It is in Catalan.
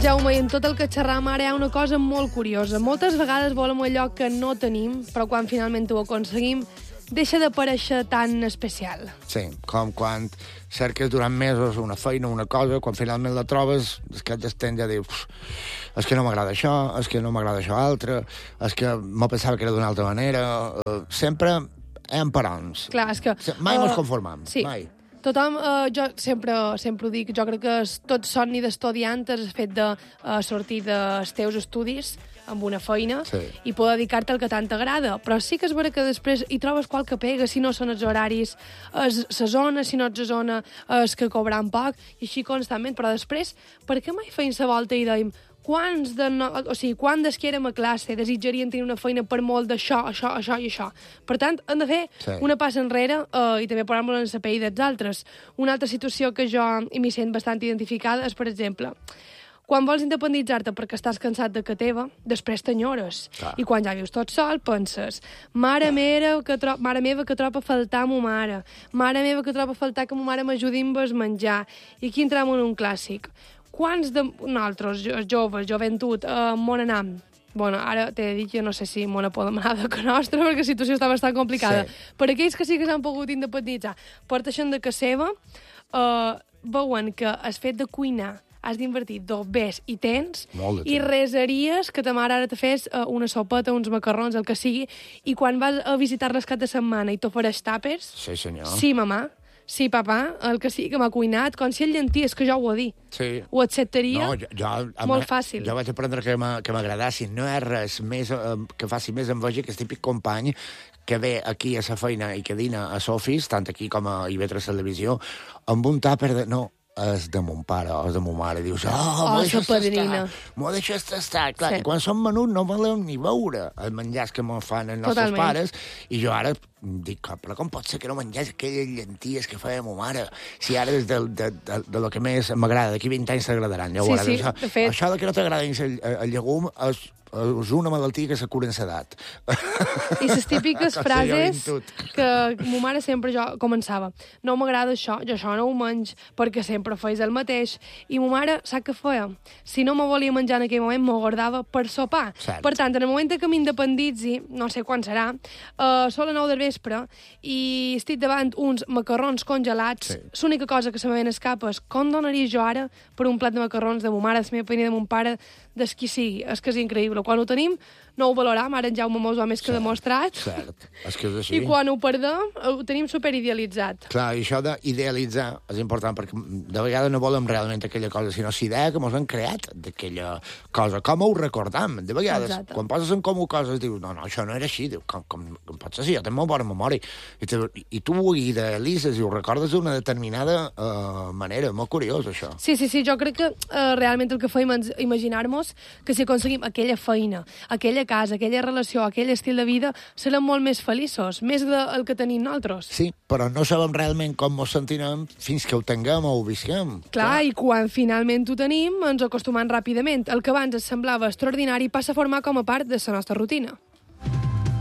Jaume, i en tot el que xerram ara hi ha una cosa molt curiosa. Moltes vegades volem allò que no tenim, però quan finalment ho aconseguim, deixa de parèixer tan especial. Sí, com quan cerques durant mesos una feina, una cosa, quan finalment la trobes, és que et tens a dir, és que no m'agrada això, és que no m'agrada això altre, és que m'ho pensava que era d'una altra manera. Sempre hem parons. Clar, és que... Mai mos conformam, sí. mai. Tothom, jo sempre ho dic, jo crec que tot somni d'estudiant és el fet de sortir dels teus estudis amb una feina i poder dedicar-te al que tant t'agrada. Però sí que és vera que després hi trobes qualque pega, si no són els horaris, és la zona, si no ets a zona, és que cobran poc, i així constantment. Però després, per què mai feim la volta i dèiem quant des que érem a classe desitjarien tenir una feina per molt d'això, això i això. Per tant, hem de fer una passa enrere i també posar-nos en la pell dels altres. Una altra situació que jo m'hi sent bastant identificada és, per exemple, quan vols independitzar-te perquè estàs cansat de que teva, després t'enyores. I quan ja vius tot sol, penses, mare meva que trobo a faltar ma mare, mare meva que trobo a faltar que ma mare m'ajudi amb el menjar. I aquí entrem en un clàssic. Quants de nosaltres, joves, joventut, m'on anem? Bueno, ara t'he de dir que no sé si m'on podem anar de que nostra, perquè la situació està bastant complicada. Per aquells que sí que s'han pogut independitzar, parteixen de que seva, veuen que el fet de cuinar has d'invertir ves i tens, i resaries que ta mare ara te fes una sopeta, uns macarrons, el que sigui, i quan vas a visitar-les cap de setmana i t'ofereix tàpers... Sí, senyor. Sí, mamà. Sí, papà, el que sí que m'ha cuinat, com si ell llenties, que jo ho he dit. Sí. Ho acceptaria molt fàcil. Jo vaig aprendre que m'agradassi. No hi ha res més, que faci més enveja que el típic company que ve aquí a la feina i que dina a Sofis, tant aquí com a IB3 Televisió, amb un tàper de... No, és de mon pare o és de mon mare. Dius, m'ho deixes estar. Clar, i quan som menuts no volem ni veure els menjars que mos fan els nostres pares, i jo ara dic, però com pot ser que no mengés aquelles llenties que feia ma mare? Si ara és de lo que més m'agrada, d'aquí 20 anys t'agradaran. Sí, de fet. Això de que no t'agrada el llegum és una malaltia que se cura en l'edat. I les típiques frases que ma mare sempre començava. No m'agrada això, jo això no ho menys, perquè sempre feis el mateix. I ma mare, sap què feia? Si no me volia menjar en aquell moment, m'ho guardava per sopar. Per tant, en el moment que m'independitzi, no sé quan serà, sol a 9 del vespre, i estic davant uns macarrons congelats, l'única cosa que se me ven escapa és com donaria jo ara per un plat de macarrons de ma mare, de la meva feina, de mon pare, des qui sigui. És que és increïble. Quan ho tenim, no ho valoram. Ara en Jaume mos ho ha més que demostrat. Cert, és que és així. I quan ho perdem, ho tenim superidealitzat. Clar, i això d'idealitzar és important, perquè de vegades no volem realment aquella cosa, sinó la idea que mos han creat d'aquella cosa. Com ho recordam? De vegades, quan poses en comú coses, dius, no, això no era així. Dius, com pot ser així? Jo tinc molt bona memòria. I tu ho idealitzes i ho recordes d'una determinada manera. Molt curiós, això. Sí, jo crec que realment el que fem és imaginar-nos que si aconseguim aquella feina, aquella casa, aquella relació, aquell estil de vida, serem molt més feliços, més del que tenim nosaltres. Sí, però no sabem realment com ens sentirem fins que ho tinguem o ho visquem. Clar, i quan finalment ho tenim, ens acostumem ràpidament. El que abans ens semblava extraordinari passa a formar com a part de la nostra rutina.